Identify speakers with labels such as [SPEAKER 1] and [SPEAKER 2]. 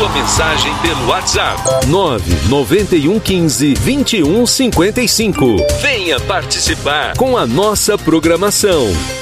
[SPEAKER 1] sua mensagem pelo WhatsApp.
[SPEAKER 2] 99115-2155.
[SPEAKER 1] Venha participar
[SPEAKER 2] com a nossa programação.